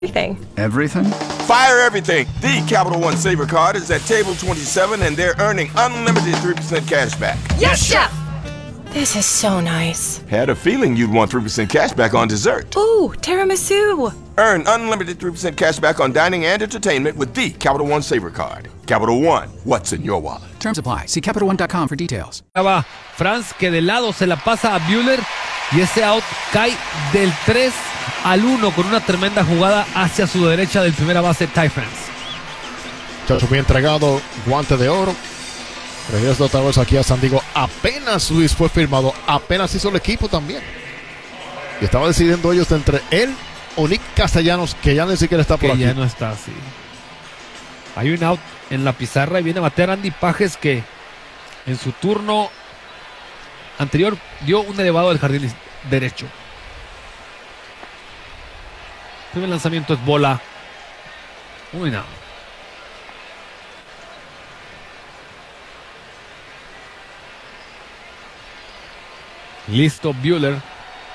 Everything. Everything? Fire everything. The Capital One Saver Card is at table 27 and they're earning unlimited 3% cash back. Yes, Chef! This is so nice. Had a feeling you'd want 3% cash back on dessert. Ooh, tiramisu. Earn unlimited 3% cash back on dining and entertainment with the Capital One Saver Card. Capital One, what's in your wallet? Terms apply. See CapitalOne.com for details. Franz, que de lado se la pasa a Buehler y ese out cae del 3-1 con una tremenda jugada hacia su derecha del primera base Ty France. Chacho bien entregado, guante de oro. Regresa otra vez aquí a San Diego. Apenas Luis fue firmado, apenas hizo el equipo también. Y estaba decidiendo ellos entre él o Nick Castellanos, que ya ni siquiera está por que aquí. Ya no está así. Hay un out en la pizarra y viene a batear Andy Pages, que en su turno anterior dio un elevado del jardín derecho. El primer lanzamiento es bola. Uy, no. Listo Buehler.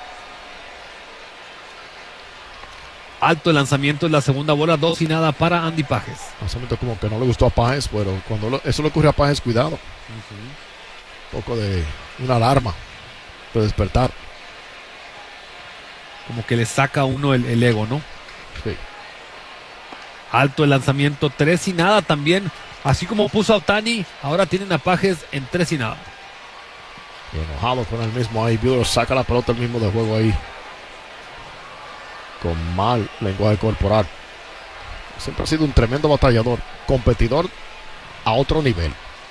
Alto el lanzamiento, es la segunda bola, 2-0 para Andy Pages. Lanzamiento como que no le gustó a Pages, pero cuando eso le ocurre a Pages, cuidado. Un poco de una alarma de despertar. Como que le saca a uno el ego, ¿no? Sí. Alto el lanzamiento, 3-0 también. Así como puso a Ohtani, ahora tienen a Pages en 3-0. Y enojado con el mismo ahí. Buehler saca la pelota el mismo de juego ahí. Con mal lenguaje corporal. Siempre ha sido un tremendo batallador. Competidor a otro nivel.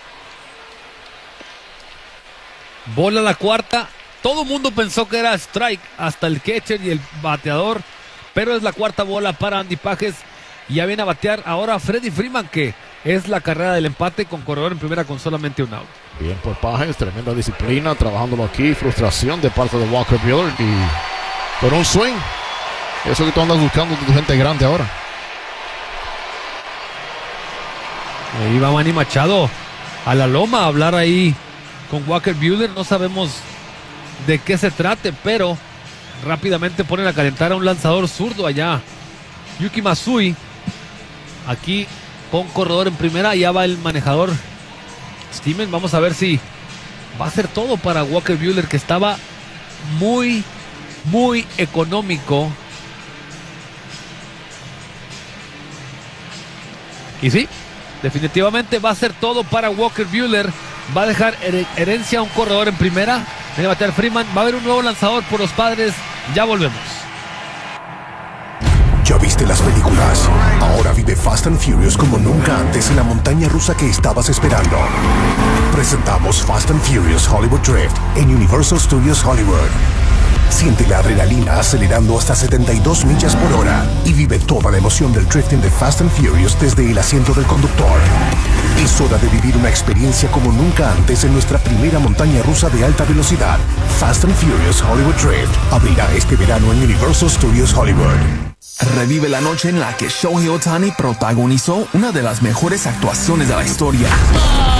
Bola la cuarta. Todo el mundo pensó que era strike, hasta el catcher y el bateador. Pero es la cuarta bola para Andy Pages. Y ya viene a batear ahora Freddie Freeman, que es la carrera del empate con corredor en primera con solamente un out. Bien por Pages, tremenda disciplina, trabajándolo aquí. Frustración de parte de Walker Buehler. Y con un swing. Eso que tú andas buscando de tu gente grande ahora. Ahí va Manny Machado a la loma a hablar ahí con Walker Buehler. No sabemos de qué se trate, pero rápidamente ponen a calentar a un lanzador zurdo allá. Yuki Matsui. Aquí con corredor en primera. Ya va el manejador Steven. Vamos a ver si va a ser todo para Walker Buehler, que estaba muy económico. Y sí, definitivamente va a ser todo para Walker Buehler. Va a dejar herencia a un corredor en primera. Viene a batear Freeman. Va a haber un nuevo lanzador por los Padres. Ya volvemos. ¿Ya viste las películas? Ahora vive Fast and Furious como nunca antes en la montaña rusa que estabas esperando. Presentamos Fast and Furious Hollywood Drift en Universal Studios Hollywood. Siente la adrenalina acelerando hasta 72 millas por hora y vive toda la emoción del drifting de Fast and Furious desde el asiento del conductor. Es hora de vivir una experiencia como nunca antes en nuestra primera montaña rusa de alta velocidad. Fast and Furious Hollywood Drift abrirá este verano en Universal Studios Hollywood. Revive la noche en la que Shohei Ohtani protagonizó una de las mejores actuaciones de la historia.